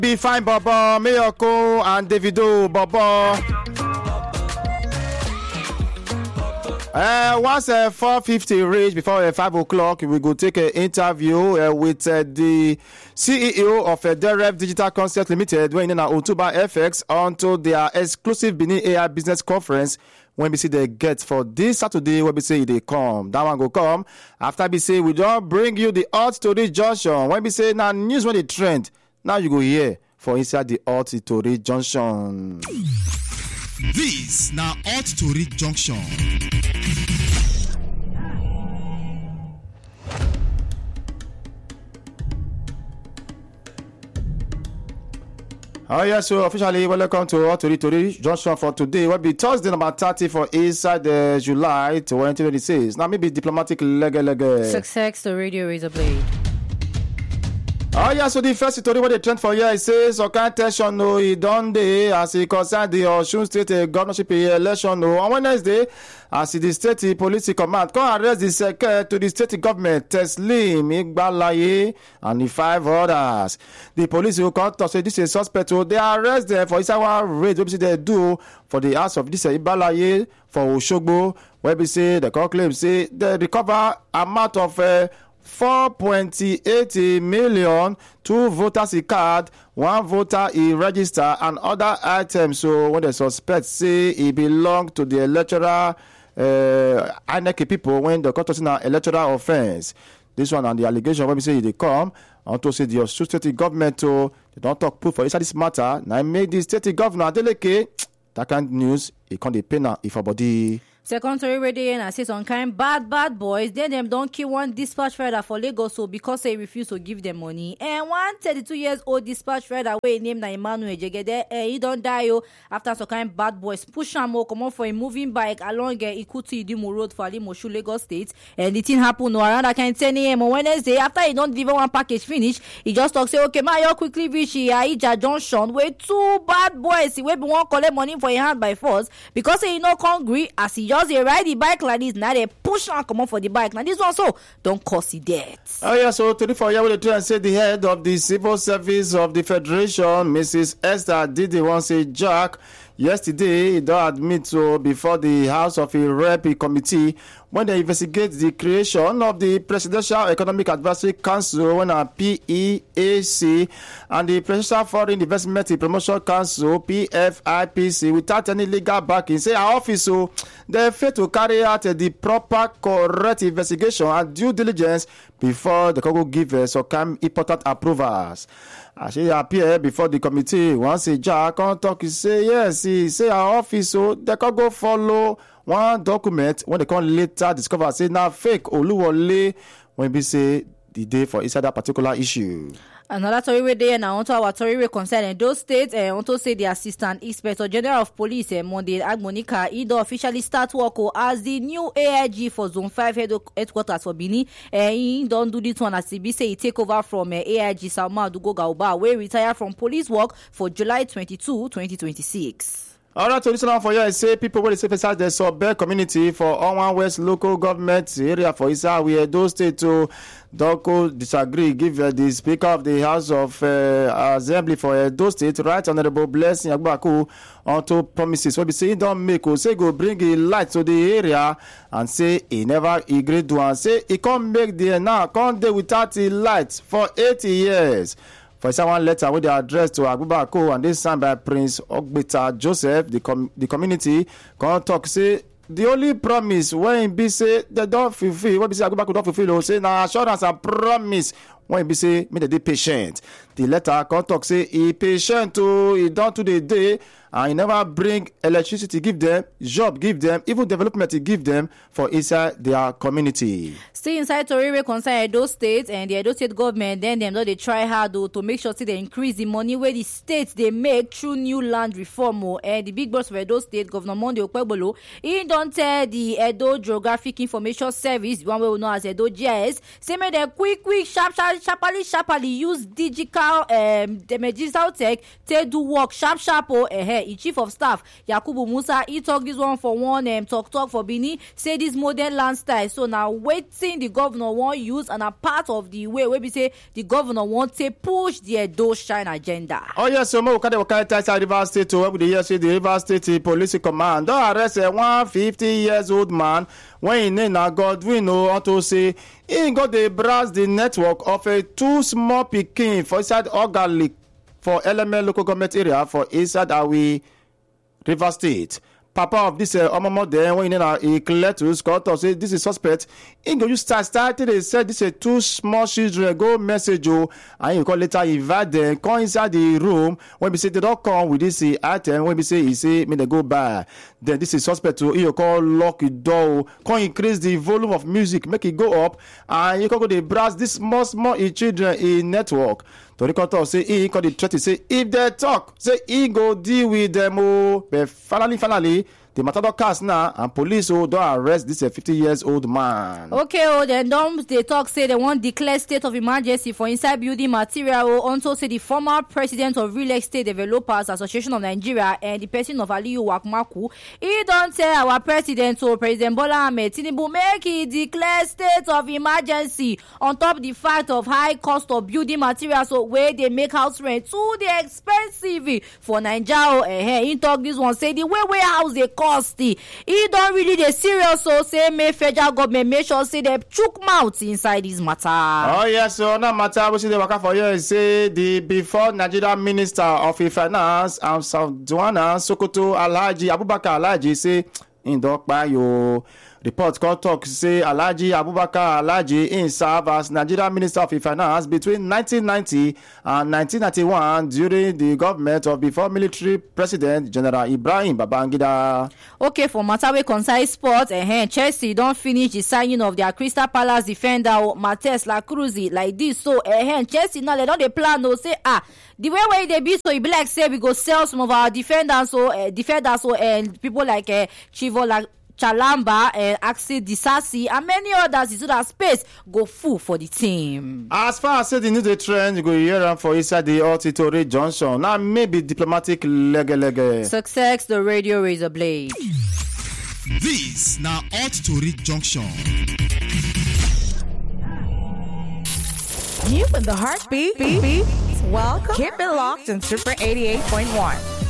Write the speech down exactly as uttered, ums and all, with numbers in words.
Be fine, Bobo, Miyoko, and Davido, Bobo. Uh, once uh, four fifty reach before uh, five o'clock, we go take an interview uh, with uh, the C E O of uh, Deref Digital Concept Limited, when in Otuba F X, onto their exclusive Benin A I Business Conference. When we see they get for this Saturday, when we say they come, that one go come. After we say we don't bring you the Hot Story Junction. When we say now news when they trend, now you go here for inside the Hot Story Junction. This now Hot Story Junction. Oh yeah, so officially welcome to Hot Story Junction for today. Will be Thursday number thirty for inside uh, July twenty twenty-six. Now maybe diplomatic leg leg. Success the radio razor blade. Oh yeah, so the first story what they trend for here, it says so kind tension no he done day as he concerned the Osun State uh, governorship election no on Wednesday as the state police command come arrest the secretary to the state government Teslim Igbalaye and the five others. The police will come to say this is suspect so they arrest them for inside one raid wey they do for the house of this uh, Igbalaye for Osogbo where we say the court claim say they recover amount of uh, four point eight million, two voters card, one voter e register, and other items. So when the suspect say he belong to the electoral uh, I N E C people when the court is an electoral offense. This one and the allegation when we say they come, I want to say the Osun State government to they don't talk proof for inside this matter. Now I made the state governor Adeleke that kind of news it can't depend on if a body. Secondary radio and say some kind bad bad boys. Then them don't kill one dispatch rider for Lagos so because they refuse to give them money. And one thirty-two years old dispatch rider way named Emmanuel Jegede, and he don't die yo after some kind bad boys push him or come on for a moving bike along uh, Ikuti Idimo Road for Alimoshu, Lagos State. And the thing happened around that kind ten a.m. on Wednesday. After he don't deliver one package finish, he just talk say okay, man, you quickly reach Aija Junction where two bad boys he will be one collect money for a hand by force because he no hungry as he just they ride the bike like this. Now they push and come on for the bike. Now this one so don't cause it death. Oh yeah, so twenty-four year old and say the head of the civil service of the federation, Missus Esther Didi, want say Jack. Yesterday, he don't admit so before the House of a Rep committee when they investigate the creation of the Presidential Economic Advisory Council when a P E A C and the Presidential Foreign Investment Promotion Council P F I P C without any legal backing. Say our office so they fail to carry out the proper correct investigation and due diligence before the Congo give us some kind important approvals. As he appear before the committee, once a Jack on talk, he say yes, he say our office so they can go follow one document when they can later discover say now fake Oluwole when we say the day for inside that particular issue. Another story we there now onto our story we concern in those states and uh, also say the assistant inspector general of police uh, Monday Agmonika he do officially start work uh, as the new A I G for zone five head headquarters for Benin and uh, he don't do this one as he be say he take over from uh, A I G Salma Adugo Gauba where retire from police work for July twenty-second, twenty twenty-six. All right, to listen on for you, I say people when they say beside the Sobe community for Owan West local government area for Isa, we those state to Doko disagree, give uh, the Speaker of the House of uh, Assembly for uh, those state, right, Honorable Blessing Agbaku, onto promises. What we say, don't make us say go bring a light to the area and say he never agreed to and say he can't make the now, can't do without the light for eighty years. For someone letter with the address to Agbubako and this signed by Prince Ogbeta Joseph, the com- the community can talk say the only promise when be say they don't fulfill, when be say Agbubako don't fulfill, say now assurance and promise when be say me they patient. The letter can talk say he patient to he don't to the day and he never bring electricity give them, job give them, even development give them for inside their community. Still inside Toriwe concern Edo State and the Edo State government, then them know they try hard though, to make sure they increase the money where the states they make through new land reform. Oh, and the big boss of Edo State, Governor Monday Okpebolo, he don't tell the Edo Geographic Information Service, one way we know as Edo G I S, say make them quick, quick, sharp, sharp, sharply sharply use digital um digital tech to do work sharp sharp oh eh e chief of staff Yakubu Musa he talk this one for one um, talk talk for Benin say this modern land style so now waiting the governor won't use and a part of the way where we say the governor won't say push the Edo Shine agenda. Oh yes, so mo kade wakata inside Rivers State to where the year say the Rivers State Police Command don arrest a one hundred fifty years old man when he name na Godwin o unto say he got the brass the network of a two small pikin for inside Ogali for L M L local government area for inside Awi Rivers State. Papa of this uh, Omomo there when he name na Ecletus got to say this is suspect. He go use start started they said this is two small children go message you and you call later invite them come inside the room when we say they don't come with this uh, item when we say he say me they go by then this is suspect to you call lock the door come increase the volume of music make it go up and you can go the brass this small small uh, children in network. Torikoto say he call the threat say if they talk say he go deal with them oh but finally finally the matter don cast now and police oh don arrest this uh, fifty years old man. Okay oh then don they talk say they wan declare state of emergency for inside building material oh unto say the former president of Real Estate Developers Association of Nigeria and the person of Aliyu Wakmaku he don tell our president oh President Bola Ahmed Tinubu make he declare state of emergency on top the fact of high cost of building materials so where they make house rent too dey expensive for Naija oh eh he talk this one say the way way house dey cost he don't really dey serious so say may federal government make sure say they chook mouth inside this matter. Oh yes, so that matter we see the waka for here say the before Nigerian Minister of Finance and South Duana Sokoto Alhaji Abubakar Alhaji say in dokpa yo. Report called talk say Alhaji Abubakar Alhaji in serve as Nigerian Minister of Finance between nineteen ninety and nineteen ninety-one during the government of before military President General Ibrahim Babangida. Okay, for matter wey concern sport, eh, Chelsea don finish the signing of their Crystal Palace defender Matheus Lacruz like this. So eh, Chelsea now they don dey plan no say ah the way wey they be so e be like say we go sell some of our defenders so uh, defenders so and people like uh, Chivo like Chalamba, uh, Axel Disasi, and many others so that space go full for the team. As far as say the new trend, you go hear them for inside the Altitude Junction. Now maybe diplomatic lege lege. Success, the radio razor blade. This now Altitude Junction. You with the heartbeat. Beat, beat. Welcome. Keep it locked in Super eighty-eight point one.